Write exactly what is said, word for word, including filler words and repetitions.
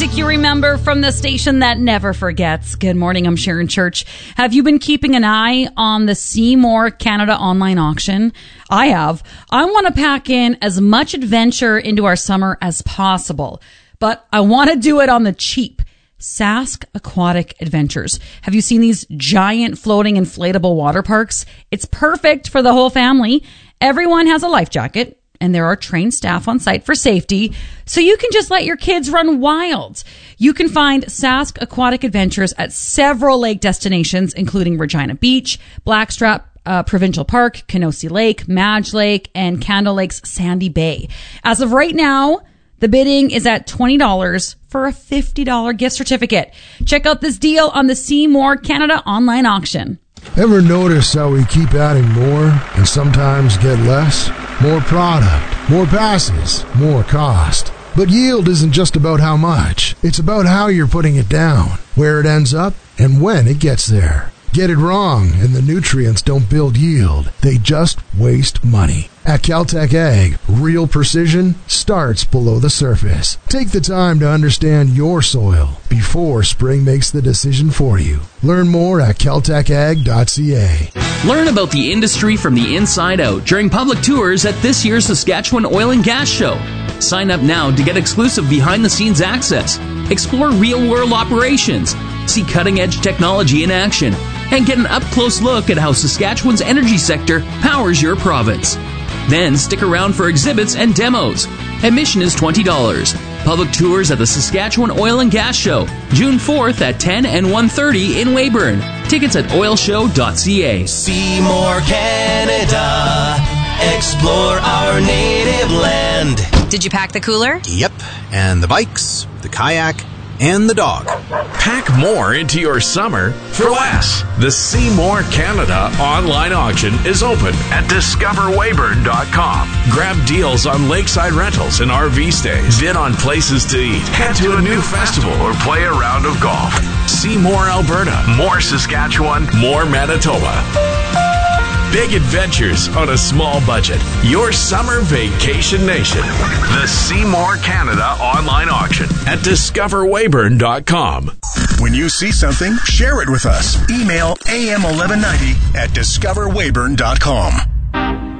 music you remember from the station that never forgets. Good morning, I'm Sharon Church. Have you been keeping an eye on the Seymour Canada online auction? I have. I want to pack in as much adventure into our summer as possible, but I want to do it on the cheap. Sask Aquatic Adventures. Have you seen these giant floating inflatable water parks? It's perfect for the whole family. Everyone has a life jacket, and there are trained staff on site for safety, so you can just let your kids run wild. You can find Sask Aquatic Adventures at several lake destinations, including Regina Beach, Blackstrap uh, Provincial Park, Kenosi Lake, Madge Lake, and Candle Lake's Sandy Bay. As of right now, the bidding is at twenty dollars for a fifty dollars gift certificate. Check out this deal on the Seymour Canada online auction. Ever notice how we keep adding more and sometimes get less? More product, more passes, more cost. But yield isn't just about how much. It's about how you're putting it down, where it ends up, and when it gets there. Get it wrong, and the nutrients don't build yield. They just waste money. At Caltech Ag, real precision starts below the surface. Take the time to understand your soil before spring makes the decision for you. Learn more at caltech ag dot c a. Learn about the industry from the inside out during public tours at this year's Saskatchewan Oil and Gas Show. Sign up now to get exclusive behind-the-scenes access, explore real-world operations, see cutting-edge technology in action, and get an up-close look at how Saskatchewan's energy sector powers your province. Then stick around for exhibits and demos. Admission is twenty dollars. Public tours at the Saskatchewan Oil and Gas Show, June fourth at ten and one thirty in Weyburn. Tickets at oil show dot c a. Seymour, Canada. Explore our native land. Did you pack the cooler? Yep, and the bikes, the kayak, and the dog. Pack more into your summer for less. The Seymour Canada online auction is open at discover weyburn dot com. Grab deals on lakeside rentals and R V stays. Bid on places to eat. Head to a new festival or play a round of golf. Seymour, Alberta. More Saskatchewan. More Manitoba. Big adventures on a small budget. Your summer vacation nation. The Seymour Canada online auction at discover weyburn dot com. When you see something, share it with us. Email a m eleven ninety at discover weyburn dot com.